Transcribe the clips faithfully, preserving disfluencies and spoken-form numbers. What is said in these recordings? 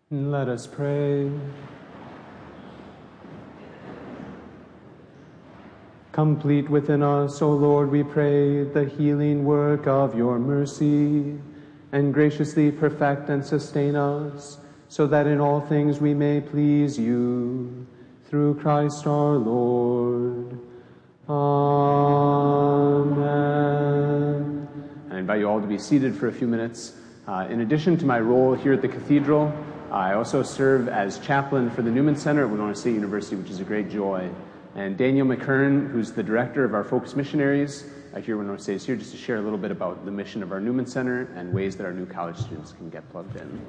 Let us pray. Complete within us, O Lord, we pray, the healing work of your mercy, and graciously perfect and sustain us, so that in all things we may please you, through Christ our Lord. Amen. I invite you all to be seated for a few minutes. Uh, in addition to my role here at the Cathedral, I also serve as chaplain for the Newman Center at Winona State University, which is a great joy. And Daniel McKern, who's the director of our Focus Missionaries uh, here at Winona State, is here just to share a little bit about the mission of our Newman Center and ways that our new college students can get plugged in.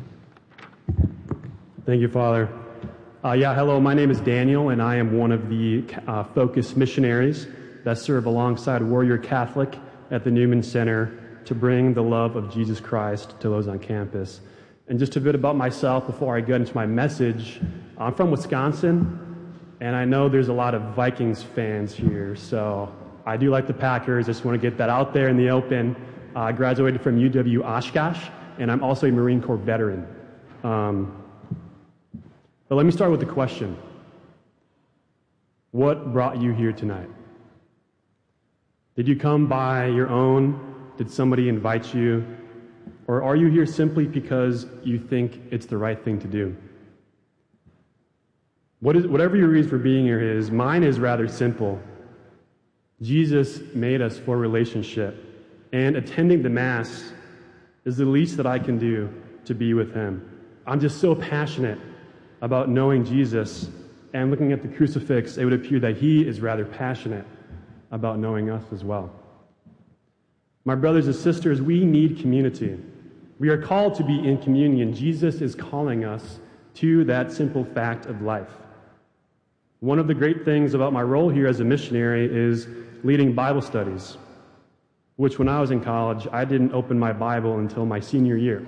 Thank you, Father. Uh, yeah, hello, my name is Daniel, and I am one of the uh, Focus Missionaries that serve alongside Warrior Catholic at the Newman Center to bring the love of Jesus Christ to those on campus. And just a bit about myself before I get into my message. I'm from Wisconsin, and I know there's a lot of Vikings fans here, so I do like the Packers. I just want to get that out there in the open. Uh, I graduated from U W Oshkosh, and I'm also a Marine Corps veteran. Um, but let me start with the question. What brought you here tonight? Did you come by your own? Did somebody invite you? Or are you here simply because you think it's the right thing to do? What is, whatever your reason for being here is, mine is rather simple. Jesus made us for relationship, and attending the Mass is the least that I can do to be with Him. I'm just so passionate about knowing Jesus, and looking at the crucifix, it would appear that He is rather passionate about knowing us as well. My brothers and sisters, we need community. We are called to be in communion. Jesus is calling us to that simple fact of life. One of the great things about my role here as a missionary is leading Bible studies, which when I was in college, I didn't open my Bible until my senior year.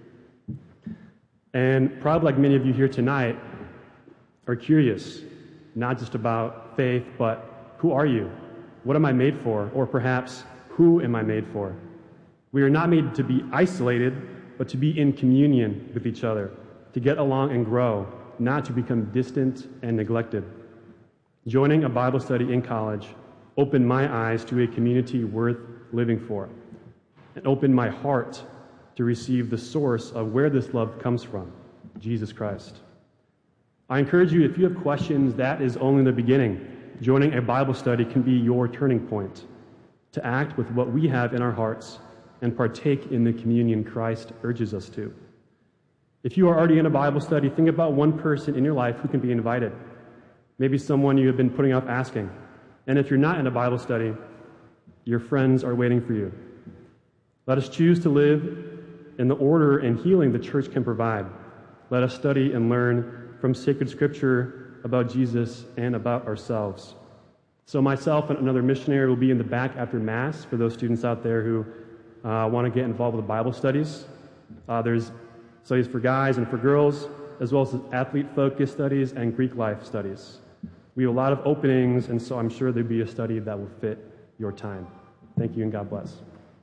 And probably like many of you here tonight are curious, not just about faith, but who are you? What am I made for? Or perhaps, who am I made for? We are not made to be isolated, but to be in communion with each other, to get along and grow, not to become distant and neglected. Joining a Bible study in college opened my eyes to a community worth living for, and opened my heart to receive the source of where this love comes from, Jesus Christ. I encourage you, if you have questions, that is only the beginning. Joining a Bible study can be your turning point to act with what we have in our hearts and partake in the communion Christ urges us to. If you are already in a Bible study, think about one person in your life who can be invited. Maybe someone you have been putting off asking. And if you're not in a Bible study, your friends are waiting for you. Let us choose to live in the order and healing the church can provide. Let us study and learn from sacred scripture about Jesus and about ourselves. So myself and another missionary will be in the back after Mass for those students out there who uh, want to get involved with Bible studies. Uh, there's studies for guys and for girls, as well as athlete-focused studies and Greek life studies. We have a lot of openings, and so I'm sure there'll be a study that will fit your time. Thank you, and God bless.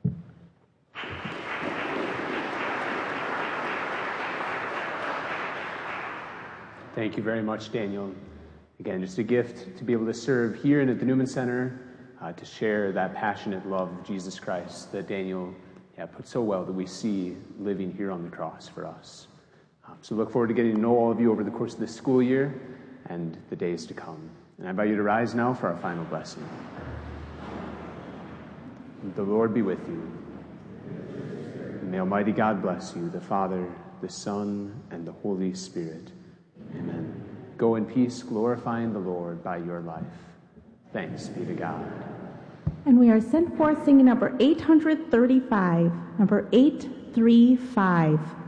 Thank you very much, Daniel. Again, just a gift to be able to serve here and at the Newman Center, uh, to share that passionate love of Jesus Christ that Daniel yeah, put so well that we see living here on the cross for us. Um, so look forward to getting to know all of you over the course of this school year and the days to come. And I invite you to rise now for our final blessing. The Lord be with you. And may Almighty God bless you, the Father, the Son, and the Holy Spirit. Amen. Go in peace, glorifying the Lord by your life. Thanks be to God. And we are sent forth singing number eight hundred thirty-five, number eight thirty-five.